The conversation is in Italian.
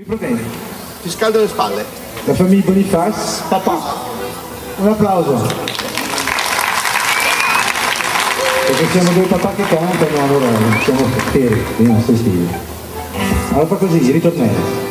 Proteni. Ti scaldo le spalle. La famiglia Boniface. Papà. Un applauso. Perché siamo due papà che cantano, allora siamo per i nostri stili. Allora fa così, ritornello.